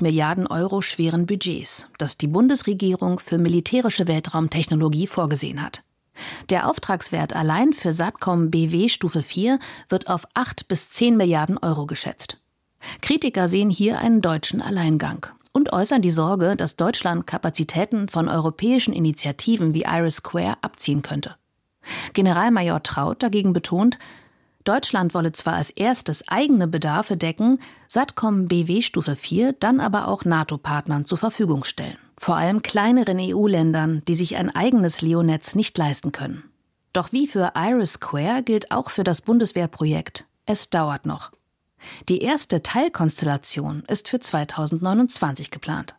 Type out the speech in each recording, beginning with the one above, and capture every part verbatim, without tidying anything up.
Milliarden Euro schweren Budgets, das die Bundesregierung für militärische Weltraumtechnologie vorgesehen hat. Der Auftragswert allein für SATCOM B W Stufe vier wird auf acht bis zehn Milliarden Euro geschätzt. Kritiker sehen hier einen deutschen Alleingang und äußern die Sorge, dass Deutschland Kapazitäten von europäischen Initiativen wie IRIS-Square abziehen könnte. Generalmajor Traut dagegen betont, Deutschland wolle zwar als erstes eigene Bedarfe decken, SATCOM B W Stufe vier dann aber auch NATO-Partnern zur Verfügung stellen. Vor allem kleineren E U-Ländern, die sich ein eigenes LEO-Netz nicht leisten können. Doch wie für IRIS-Square gilt auch für das Bundeswehrprojekt, es dauert noch. Die erste Teilkonstellation ist für zweitausendneunundzwanzig geplant.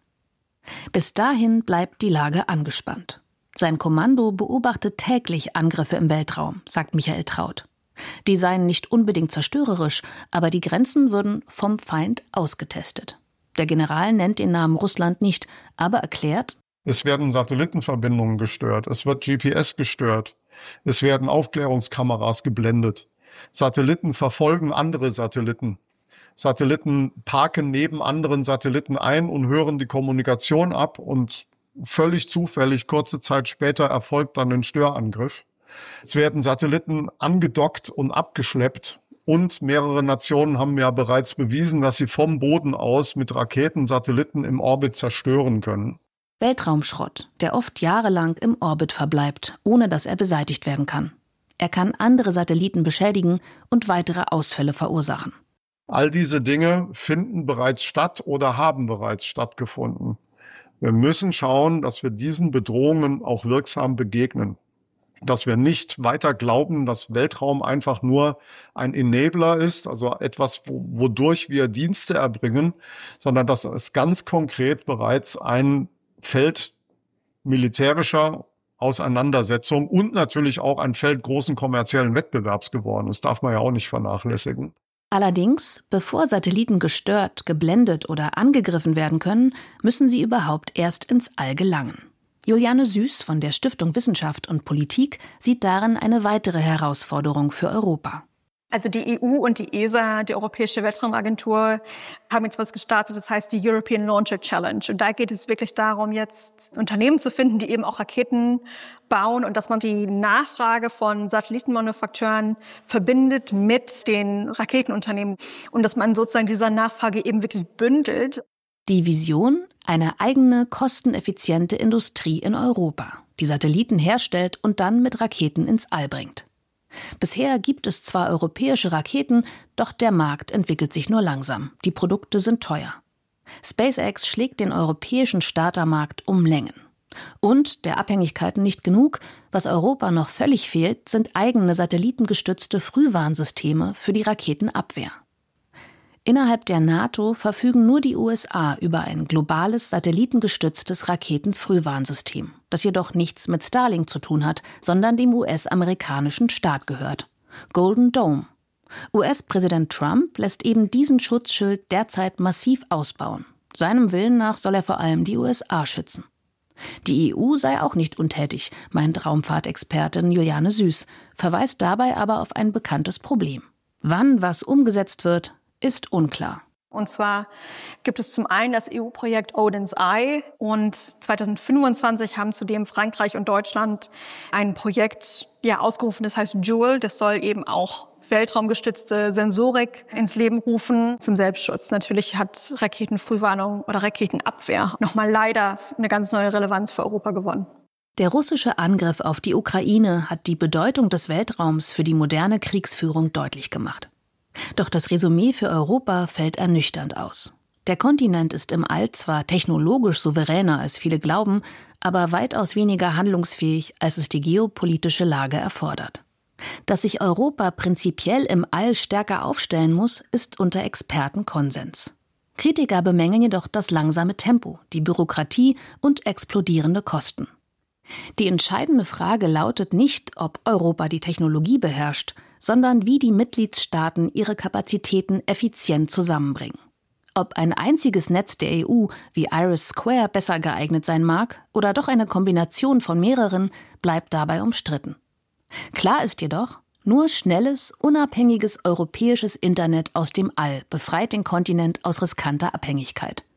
Bis dahin bleibt die Lage angespannt. Sein Kommando beobachtet täglich Angriffe im Weltraum, sagt Michael Traut. Die seien nicht unbedingt zerstörerisch, aber die Grenzen würden vom Feind ausgetestet. Der General nennt den Namen Russland nicht, aber erklärt: Es werden Satellitenverbindungen gestört, es wird G P S gestört, es werden Aufklärungskameras geblendet. Satelliten verfolgen andere Satelliten. Satelliten parken neben anderen Satelliten ein und hören die Kommunikation ab und völlig zufällig, kurze Zeit später, erfolgt dann ein Störangriff. Es werden Satelliten angedockt und abgeschleppt. Und mehrere Nationen haben ja bereits bewiesen, dass sie vom Boden aus mit Raketen Satelliten im Orbit zerstören können. Weltraumschrott, der oft jahrelang im Orbit verbleibt, ohne dass er beseitigt werden kann. Er kann andere Satelliten beschädigen und weitere Ausfälle verursachen. All diese Dinge finden bereits statt oder haben bereits stattgefunden. Wir müssen schauen, dass wir diesen Bedrohungen auch wirksam begegnen. Dass wir nicht weiter glauben, dass Weltraum einfach nur ein Enabler ist, also etwas, wodurch wir Dienste erbringen, sondern dass es ganz konkret bereits ein Feld militärischer Auseinandersetzung und natürlich auch ein Feld großen kommerziellen Wettbewerbs geworden ist. Darf man ja auch nicht vernachlässigen. Allerdings, bevor Satelliten gestört, geblendet oder angegriffen werden können, müssen sie überhaupt erst ins All gelangen. Juliane Süß von der Stiftung Wissenschaft und Politik sieht darin eine weitere Herausforderung für Europa. Also die E U und die E S A, die Europäische Weltraumagentur, haben jetzt was gestartet, das heißt die European Launcher Challenge. Und da geht es wirklich darum, jetzt Unternehmen zu finden, die eben auch Raketen bauen und dass man die Nachfrage von Satellitenmanufakteuren verbindet mit den Raketenunternehmen und dass man sozusagen diese Nachfrage eben wirklich bündelt. Die Vision: eine eigene, kosteneffiziente Industrie in Europa, die Satelliten herstellt und dann mit Raketen ins All bringt. Bisher gibt es zwar europäische Raketen, doch der Markt entwickelt sich nur langsam. Die Produkte sind teuer. SpaceX schlägt den europäischen Startermarkt um Längen. Und der Abhängigkeiten nicht genug, was Europa noch völlig fehlt, sind eigene satellitengestützte Frühwarnsysteme für die Raketenabwehr. Innerhalb der NATO verfügen nur die U S A über ein globales satellitengestütztes Raketenfrühwarnsystem, das jedoch nichts mit Starlink zu tun hat, sondern dem U S-amerikanischen Staat gehört. Golden Dome. U S-Präsident Trump lässt eben diesen Schutzschild derzeit massiv ausbauen. Seinem Willen nach soll er vor allem die U S A schützen. Die E U sei auch nicht untätig, meint Raumfahrtexpertin Juliane Süß, verweist dabei aber auf ein bekanntes Problem. Wann was umgesetzt wird, ist unklar. Und zwar gibt es zum einen das E U-Projekt Odin's Eye und zweitausendfünfundzwanzig haben zudem Frankreich und Deutschland ein Projekt ja, ausgerufen, das heißt Joule. Das soll eben auch weltraumgestützte Sensorik ins Leben rufen, zum Selbstschutz. Natürlich hat Raketenfrühwarnung oder Raketenabwehr nochmal leider eine ganz neue Relevanz für Europa gewonnen. Der russische Angriff auf die Ukraine hat die Bedeutung des Weltraums für die moderne Kriegsführung deutlich gemacht. Doch das Resümee für Europa fällt ernüchternd aus. Der Kontinent ist im All zwar technologisch souveräner, als viele glauben, aber weitaus weniger handlungsfähig, als es die geopolitische Lage erfordert. Dass sich Europa prinzipiell im All stärker aufstellen muss, ist unter Experten Konsens. Kritiker bemängeln jedoch das langsame Tempo, die Bürokratie und explodierende Kosten. Die entscheidende Frage lautet nicht, ob Europa die Technologie beherrscht, sondern wie die Mitgliedstaaten ihre Kapazitäten effizient zusammenbringen. Ob ein einziges Netz der E U wie IRIS-Square besser geeignet sein mag oder doch eine Kombination von mehreren, bleibt dabei umstritten. Klar ist jedoch, nur schnelles, unabhängiges europäisches Internet aus dem All befreit den Kontinent aus riskanter Abhängigkeit.